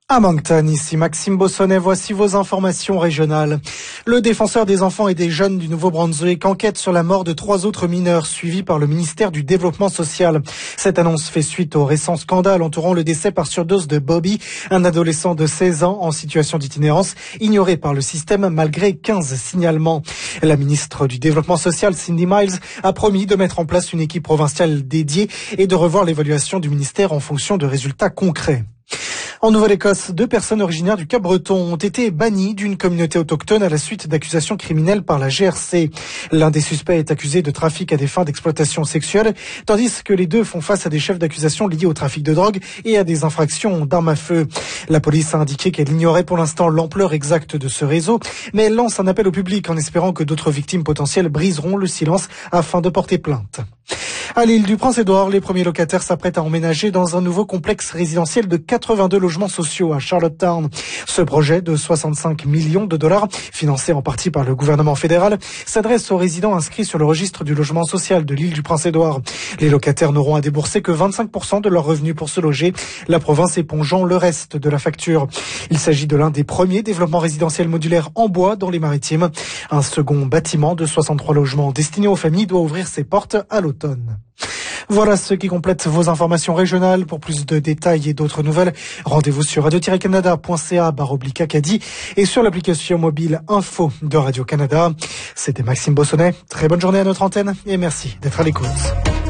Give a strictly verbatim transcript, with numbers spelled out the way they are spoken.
À Moncton, ici Maxime Bossonnet, voici vos informations régionales. Le défenseur des enfants et des jeunes du Nouveau-Brunswick enquête sur la mort de trois autres mineurs suivis par le ministère du Développement social. Cette annonce fait suite au récent scandale entourant le décès par surdose de Bobby, un adolescent de seize ans en situation d'itinérance, ignoré par le système malgré quinze signalements. La ministre du Développement social, Cindy Miles, a promis de mettre en place une équipe provinciale dédiée et de revoir l'évaluation du ministère en fonction de résultats concrets. En Nouvelle-Écosse, deux personnes originaires du Cap-Breton ont été bannies d'une communauté autochtone à la suite d'accusations criminelles par la G R C. L'un des suspects est accusé de trafic à des fins d'exploitation sexuelle, tandis que les deux font face à des chefs d'accusation liés au trafic de drogue et à des infractions d'armes à feu. La police a indiqué qu'elle ignorait pour l'instant l'ampleur exacte de ce réseau, mais elle lance un appel au public en espérant que d'autres victimes potentielles briseront le silence afin de porter plainte. À l'île du Prince-Édouard, les premiers locataires s'apprêtent à emménager dans un nouveau complexe résidentiel de quatre-vingt-deux logements sociaux à Charlottetown. Ce projet de soixante-cinq millions de dollars, financé en partie par le gouvernement fédéral, s'adresse aux résidents inscrits sur le registre du logement social de l'île du Prince-Édouard. Les locataires n'auront à débourser que vingt-cinq pour cent de leurs revenus pour se loger, la province épongeant le reste de la facture. Il s'agit de l'un des premiers développements résidentiels modulaires en bois dans les Maritimes. Un second bâtiment de soixante-trois logements destiné aux familles doit ouvrir ses portes à l'automne. Voilà ce qui complète vos informations régionales. Pour plus de détails et d'autres nouvelles, rendez-vous sur radio tiret canada point c a barre oblique Acadie et sur l'application mobile Info de Radio-Canada. C'était Maxime Bossonnet. Très bonne journée à notre antenne et merci d'être à l'écoute.